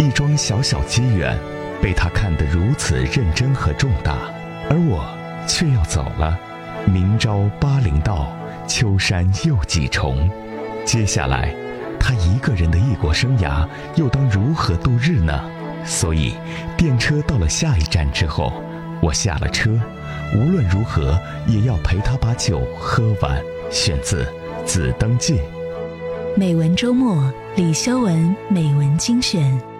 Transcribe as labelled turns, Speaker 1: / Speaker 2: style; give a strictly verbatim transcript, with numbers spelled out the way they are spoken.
Speaker 1: 一桩小小机缘，被他看得如此认真和重大，而我却要走了。明朝八陵道，秋山又几重。接下来他一个人的异国生涯又当如何度日呢？所以电车到了下一站之后，我下了车，无论如何也要陪他把酒喝完。选自《紫灯记》。
Speaker 2: 美文周末，李修文美文精选。